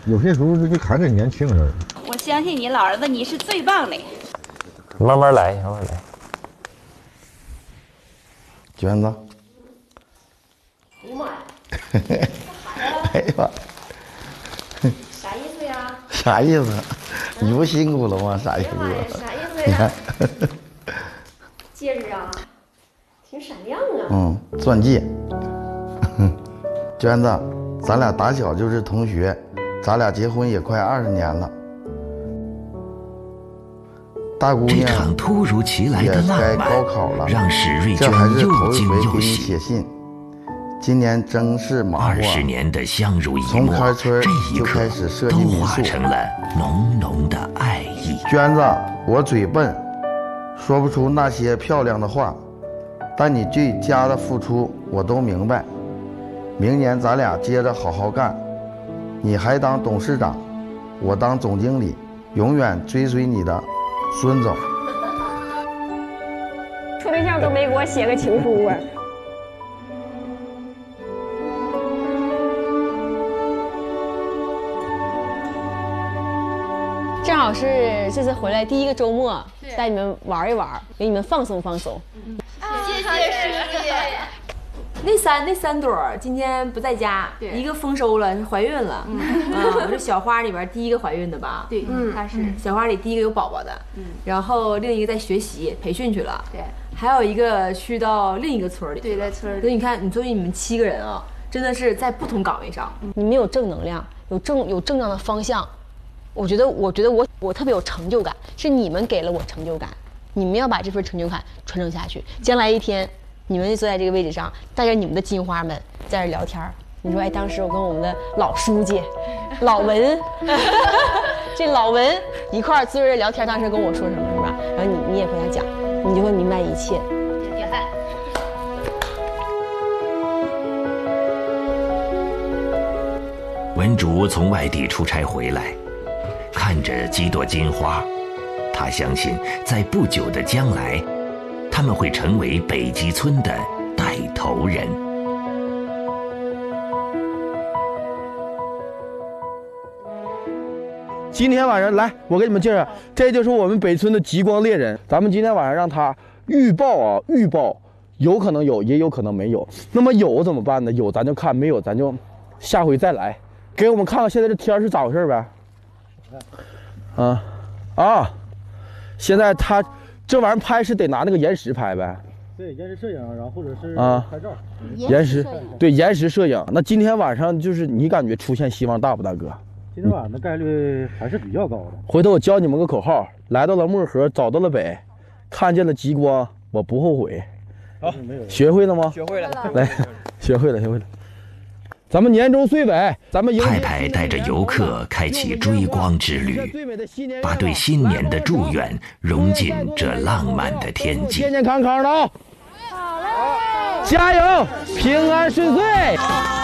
有些时候就看这年轻人。 我相信你老儿子，你是最棒的。 慢慢来，慢慢来。 娟子。 哎呀妈呀！ 哎呀， 啥意思呀？ 啥意思？你不辛苦了吗？啥意思？ 啥意思呀？戒指啊，挺闪亮啊。 钻戒。娟子，咱俩打小就是同学，咱俩结婚也快20年了。大姑娘这场突如其来的浪漫高考了， 让史瑞娟这还是又头一惊又回给你喜。 写信。今年真是忙活 20年的相濡以从沫， 开春这一就刻开始设计都民宿， 化成了浓浓的爱意。 娟子，我嘴笨，说不出那些漂亮的话，但你对家的付出我都明白。明年咱俩接着好好干，你还当董事长，我当总经理，永远追随你的孙总。 处对象都没给我写个情书啊！ 正好是这次回来第一个周末，带你们玩一玩，给你们放松放松。 谢谢师姐。 那三朵今天不在家，一个丰收了，是怀孕了。我是小花里边第一个怀孕的吧？ 对，她是小花里第一个有宝宝的。然后另一个在学习培训去了。 对， 还有一个去到另一个村里。 对，在村里。 所以你看，所以你们7个人啊，真的是在不同岗位上。 你们有正能量，有正向的方向。我觉得我特别有成就感，是你们给了我成就感，你们要把这份成就感传承下去。将来一天，你们坐在这个位置上，带着你们的金花们在这聊天。你说，哎，当时我跟我们的老书记老文，这老文一块儿坐着聊天，当时跟我说什么是吧？然后你也和他讲，你就会明白一切。 点赞。 文竹从外地出差回来，看着几朵金花，他相信在不久的将来，他们会成为北极村的带头人。 今天晚上来，我给你们介绍，这就是我们北村的极光猎人。咱们今天晚上让他预报，有可能有，也有可能没有。那么有怎么办呢？有咱就看，没有咱就下回再来。给我们看看现在这天是咋回事呗？现在他这玩意儿拍是得拿那个延时拍呗？ 对，延时摄影，然后或者是拍照。 延时，对，延时摄影。那今天晚上就是你感觉出现希望大不大，哥？ 今天晚上的概率还是比较高的。 回头我教你们个口号：来到了漠河，找到了北，看见了极光，我不后悔。 好， 学会了吗？ 学会了。 来，学会了。咱们年终岁尾，咱们派派带着游客开启追光之旅，把对新年的祝愿融进这浪漫的天际。 健健康康的啊！好嘞，加油，平安顺遂。